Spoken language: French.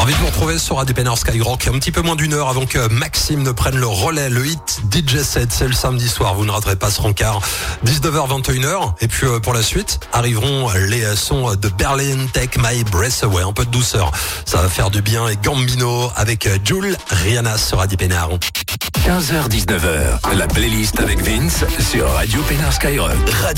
Envie de vous retrouver sur Radio Pénard Skyrock un petit peu moins d'une heure avant que Maxime ne prenne le relais. Le hit DJ set, c'est le samedi soir. Vous ne raterez pas ce rencard. 19h, 21h. Et puis pour la suite, arriveront les sons de Berlin, Take My Breath Away. Un peu de douceur. Ça va faire du bien. Et Gambino avec Jules Rihanna sur Radio Pénard. 15h, 19h. La playlist avec Vince sur Radio Pénard Skyrock.